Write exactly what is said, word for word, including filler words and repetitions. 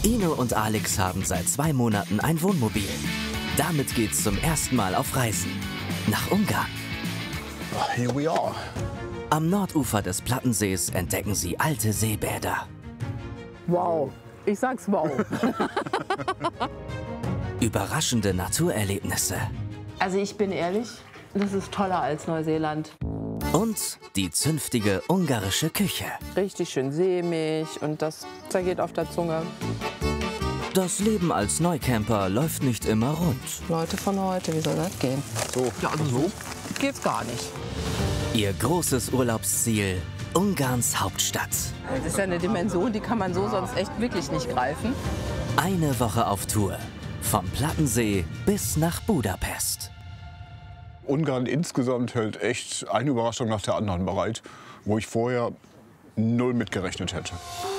Ino und Alex haben seit zwei Monaten ein Wohnmobil. Damit geht's zum ersten Mal auf Reisen. Nach Ungarn. Here we are. Am Nordufer des Plattensees entdecken sie alte Seebäder. Wow, ich sag's wow. Überraschende Naturerlebnisse. Also ich bin ehrlich, das ist toller als Neuseeland. Und die zünftige ungarische Küche. Richtig schön sämig und das zergeht auf der Zunge. Das Leben als Neucamper läuft nicht immer rund. Leute von heute, wie soll das gehen? So, Ja, also so geht's gar nicht. Ihr großes Urlaubsziel, Ungarns Hauptstadt. Das ist ja eine Dimension, die kann man so sonst echt wirklich nicht greifen. Eine Woche auf Tour. Vom Plattensee bis nach Budapest. Ungarn insgesamt hält echt eine Überraschung nach der anderen bereit, wo ich vorher null mitgerechnet hätte.